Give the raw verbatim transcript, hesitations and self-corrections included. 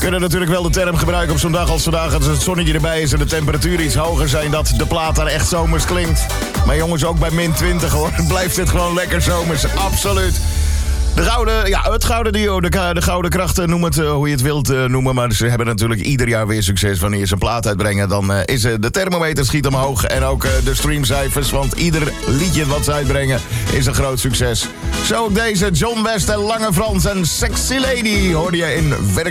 kunnen natuurlijk wel de term gebruiken op zo'n dag als vandaag, als het zonnetje erbij is en de temperatuur iets hoger zijn, dat de plaat daar echt zomers klinkt. Maar jongens, ook bij min twintig hoor, blijft het gewoon lekker zomers, absoluut. De gouden, ja, het gouden duo, de, de gouden krachten, noem het uh, hoe je het wilt uh, noemen. Maar ze hebben natuurlijk ieder jaar weer succes. Wanneer ze een plaat uitbrengen, dan uh, is uh, de thermometer schiet omhoog. En ook uh, de streamcijfers, want ieder liedje wat ze uitbrengen is een groot succes. Zo ook deze, John West en Lange Frans en Sexy Lady hoorde je in werk.